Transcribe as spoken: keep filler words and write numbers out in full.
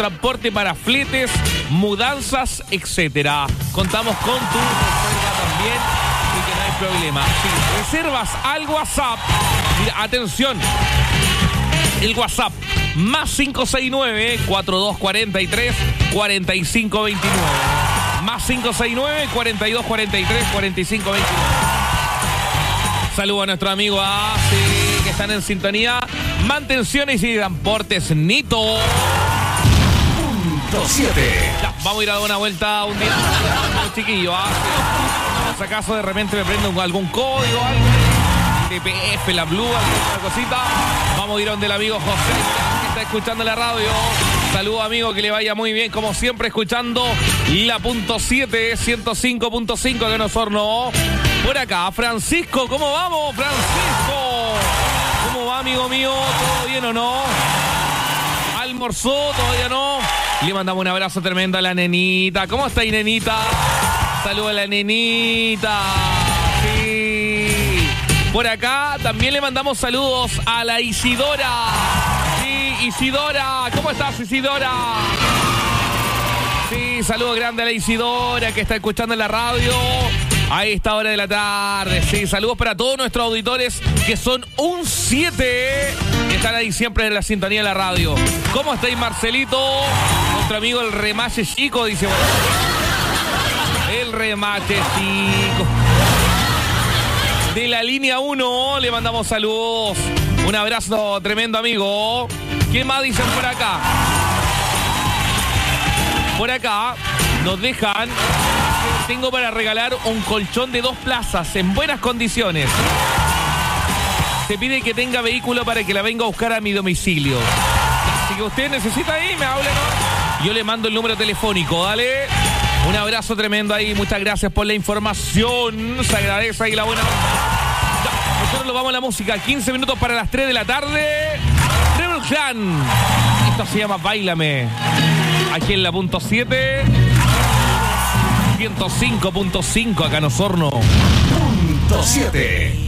transporte para fletes, mudanzas, etcétera. Contamos con tu reserva también y que no hay problema. Si reservas al WhatsApp, mira, atención, el WhatsApp más cinco seis nueve, cuatro dos cuatro tres, cuatro cinco dos nueve. Más cinco seis nueve, cuatro dos cuatro tres, cuatro cinco dos nueve. Saludos a nuestro amigo A, sí, que están en sintonía. Mantenciones y transportes Nito. Punto siete. Ya, vamos a ir a dar una vuelta un día. Chiquillo, ¿ah? Si si acaso de repente me prendo algún código, algo. T P F, la Blue, alguna cosita. Vamos a ir a donde el amigo José, que está escuchando la radio. Saludos, amigo, que le vaya muy bien, como siempre, escuchando la punto siete, ciento cinco punto cinco de Osorno. Por acá, Francisco, ¿cómo vamos, Francisco? ¿Cómo va, amigo mío? ¿Todo bien o no? ¿Almorzó? ¿Todavía no? Le mandamos un abrazo tremendo a la nenita. ¿Cómo está, nenita? Saludos a la nenita. Sí. Por acá también le mandamos saludos a la Isidora. Sí, Isidora. ¿Cómo estás, Isidora? Sí, saludos grande a la Isidora que está escuchando en la radio a esta hora de la tarde. Sí, saludos para todos nuestros auditores que son un siete, que están ahí siempre en la sintonía de la radio. ¿Cómo estáis, Marcelito? Nuestro amigo el remache chico, dice. Bueno, el remache chico. De la línea uno le mandamos saludos. Un abrazo tremendo, amigo. ¿Qué más dicen por acá? Por acá nos dejan... Tengo para regalar un colchón de dos plazas en buenas condiciones. Se pide que tenga vehículo para que la venga a buscar a mi domicilio. Si que usted necesita ahí, me hable, ¿no? Yo le mando el número telefónico, dale. Un abrazo tremendo ahí, muchas gracias por la información. Se agradece ahí la buena... Ya, nosotros nos vamos a la música, quince minutos para las tres de la tarde. Rebel Clan. Esto se llama Báilame. Aquí en la punto siete... ciento cinco punto cinco acá en Osorno. Punto siete.